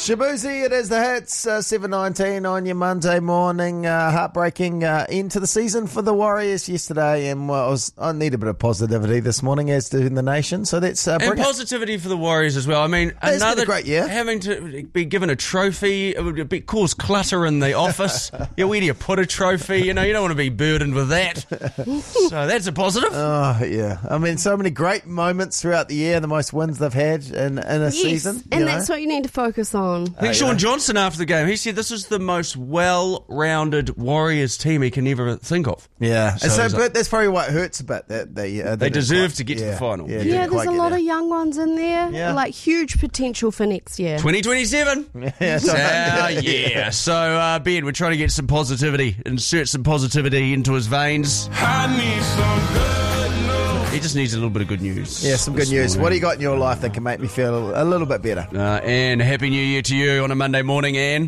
Shabuzi, it is the hits, 7:19 on your Monday morning. Heartbreaking end to the season for the Warriors yesterday, and I need a bit of positivity this morning, as do the nation. So that's and positivity for the Warriors as well. I mean, it's another been a great year. Having to be given a trophy, it would cause clutter in the office. Yeah, where do you put a trophy? You don't want to be burdened with that. So that's a positive. Oh yeah, I mean, so many great moments throughout the year, the most wins they've had in a season. And that's what you need to focus on. I think Sean Johnson, after the game, he said this is the most well-rounded Warriors team he can ever think of. Yeah, so but that's probably what hurts a bit. That they deserve to get to the final. Yeah, there's a lot of young ones in there, like huge potential for next year. 2027. Yeah. So, Ben, we're trying to get some positivity, insert some positivity into his veins. I need some good news. He just needs a little bit of good news. Yeah, some good news. Morning. What do you got in your life that can make me feel a little bit better? Anne, Happy New Year to you on a Monday morning, Anne.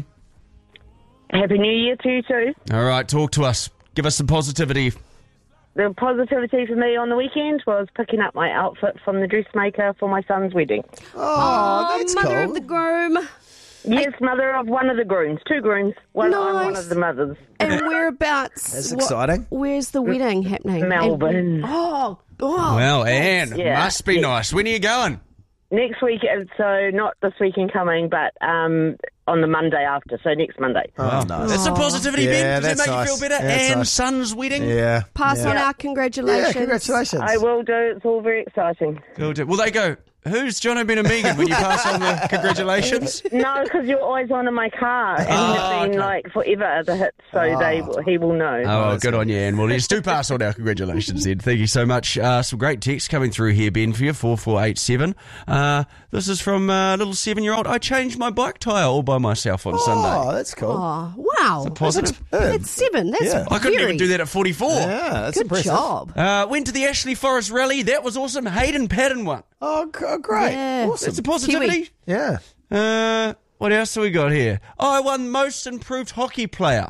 Happy New Year to you too. All right, talk to us. Give us some positivity. The positivity for me on the weekend was picking up my outfit from the dressmaker for my son's wedding. Oh, that's mother cool. of the groom. Yes, mother of one of the grooms. Two grooms. I'm one Nice. of the mothers. And whereabouts? That's exciting. Where's the wedding happening? Melbourne. Oh. Well, Anne, Yeah. must be nice. When are you going? Next week, so not this weekend coming, but on the Monday after, so next Monday. Oh, nice. That's some positivity, Yeah, Ben. Does that's that make nice. you feel better? That's Anne's nice. son's wedding? Yeah. Pass on our congratulations. Yeah, congratulations. I will do. It's all very exciting. Will they go, who's Jono, Ben and Megan when you pass on the congratulations? No, because you're always on in my car, and it's been like forever the hits, so he will know. Oh, good on you, Anne. Well, let's do pass on our congratulations then. Thank you so much. Some great texts coming through here, Ben, for you, 4487. This is from a little 7-year-old. I changed my bike tyre all by myself on Sunday. Oh, that's cool. Oh, wow. Positive. That's 7. That's I couldn't even do that at 44. Yeah, that's Good impressive. job. Went to the Ashley Forest Rally. That was awesome. Hayden Patton won. Oh, great. Yeah. Awesome. That's a positivity. Yeah. What else have we got here? I won most improved hockey player.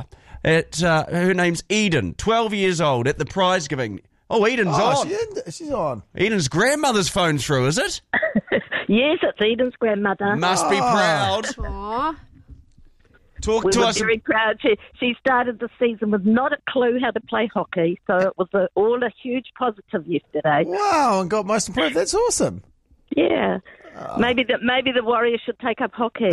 Her name's Eden, 12 years old, at the prize giving. Oh, Eden's on. She's on. Eden's grandmother's phone through, is it? Yes, it's Eden's grandmother. Must be proud. Aw. Talk We to were us. very proud. She started the season with not a clue how to play hockey, so it was all a huge positive yesterday. Wow, and got most improved. That's awesome. Yeah. Maybe the Warriors should take up hockey.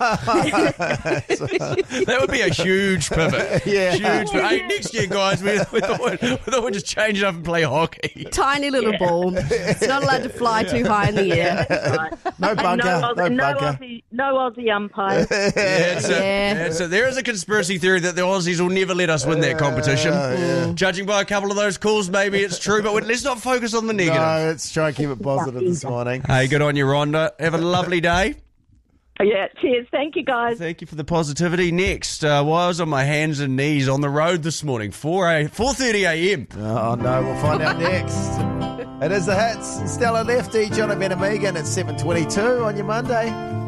That would be a huge pivot. Yeah. Huge pivot. Hey, next year, guys, we thought we'd just change it up and play hockey. Tiny little ball. It's not allowed to fly too high in the air. Right. No bunker. And No bunker. no Aussie umpires. So there is a conspiracy theory that the Aussies will never let us win that competition. Judging by a couple of those calls, maybe it's true, but let's not focus on the negative. No, let's try and keep it positive this morning. Hey, good on you, Rhonda. Have a lovely day. Yeah, cheers. Thank you, guys. Thank you for the positivity. Next, I was on my hands and knees on the road this morning, 4:30 a.m. Oh, no, we'll find out next. It is the hits. Stella Lefty, Jono Ben and Megan at 7:22 on your Monday.